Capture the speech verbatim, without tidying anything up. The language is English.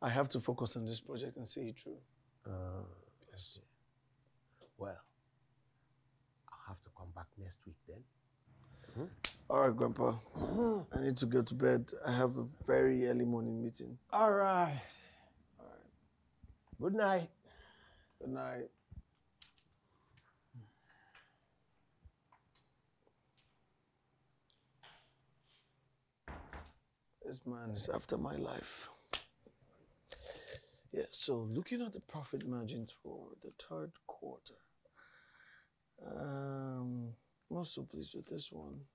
I have to focus on this project and see it through. Uh, Yes. well, I'll have to come back next week then. Hmm? All right, Grandpa. I need to go to bed. I have a very early morning meeting. All right. All right. Good night. Good night. This man is after my life. Yeah, so looking at the profit margins for the third quarter, um, I'm not so pleased with this one.